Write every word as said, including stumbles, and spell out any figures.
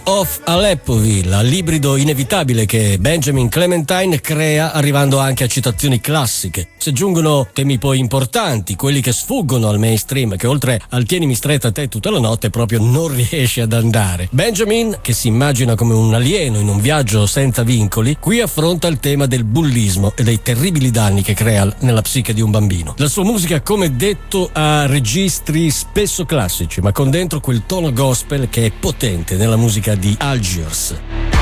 of Aleppoville, l'ibrido inevitabile che Benjamin Clementine crea arrivando anche a citazioni classiche. Si aggiungono temi poi importanti, quelli che sfuggono al mainstream, che oltre al tienimi stretta a te tutta la notte proprio non riesce ad andare. Benjamin, che si immagina come un alieno in un viaggio senza vincoli, qui affronta il tema del bullismo e dei terribili danni che crea nella psiche di un bambino. La sua musica, come detto, ha registri spesso classici, ma con dentro quel tono gospel che è potente nella musica di Algiers.